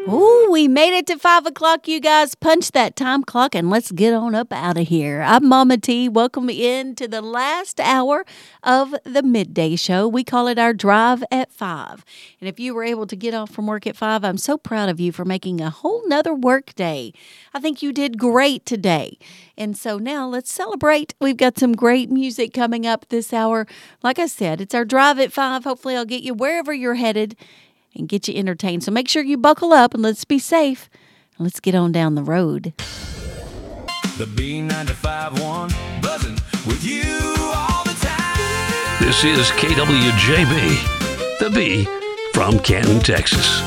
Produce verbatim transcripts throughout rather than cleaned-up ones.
Ooh, we made it to five o'clock, you guys. Punch that time clock and let's get on up out of here. I'm Mama T. Welcome in to the last hour of the midday show. We call it our Drive at five. And if you were able to get off from work at five, I'm so proud of you for making a whole nother work day. I think you did great today. And so now let's celebrate. We've got some great music coming up this hour. Like I said, it's our Drive at five. Hopefully I'll get you wherever you're headed and get you entertained. So make sure you buckle up and let's be safe. And let's get on down the road. The B ninety-five one buzzing with you all the time. This is K W J B, the B from Canton, Texas.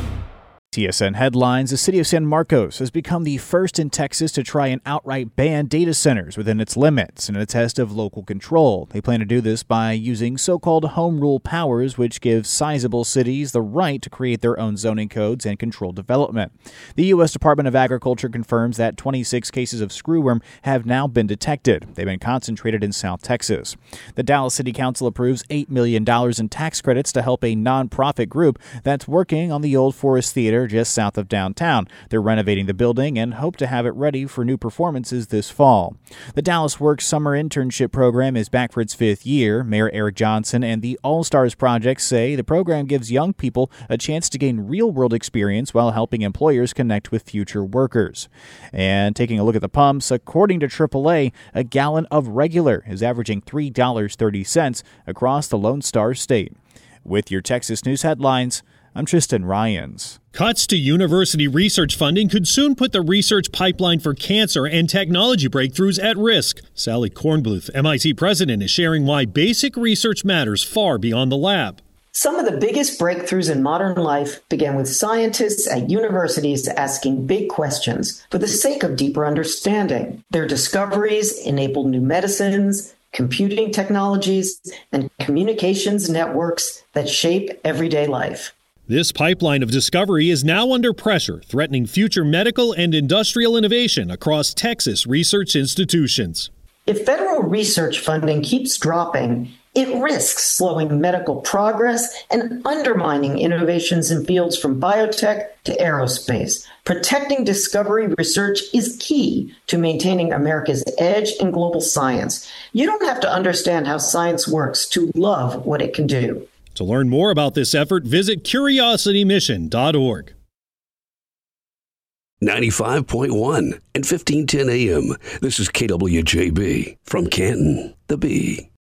T S N headlines: the city of San Marcos has become the first in Texas to try and outright ban data centers within its limits in a test of local control. They plan to do this by using so-called home rule powers, which give sizable cities the right to create their own zoning codes and control development. The U S Department of Agriculture confirms that twenty-six cases of screwworm have now been detected. They've been concentrated in South Texas. The Dallas City Council approves eight million dollars in tax credits to help a nonprofit group that's working on the Old Forest Theater just south of downtown. They're renovating the building and hope to have it ready for new performances this fall. The Dallas Works Summer Internship Program is back for its fifth year. Mayor Eric Johnson and the All-Stars Project say the program gives young people a chance to gain real-world experience while helping employers connect with future workers. And taking a look at the pumps, according to triple A, a gallon of regular is averaging three dollars and thirty cents across the Lone Star State. With your Texas News headlines, I'm Tristan Ryans. Cuts to university research funding could soon put the research pipeline for cancer and technology breakthroughs at risk. Sally Kornbluth, M I T president, is sharing why basic research matters far beyond the lab. Some of the biggest breakthroughs in modern life began with scientists at universities asking big questions for the sake of deeper understanding. Their discoveries enabled new medicines, computing technologies, and communications networks that shape everyday life. This pipeline of discovery is now under pressure, threatening future medical and industrial innovation across Texas research institutions. If federal research funding keeps dropping, it risks slowing medical progress and undermining innovations in fields from biotech to aerospace. Protecting discovery research is key to maintaining America's edge in global science. You don't have to understand how science works to love what it can do. To learn more about this effort, visit curiosity mission dot org. ninety-five point one and fifteen ten A M. This is K W J B from Canton, the B.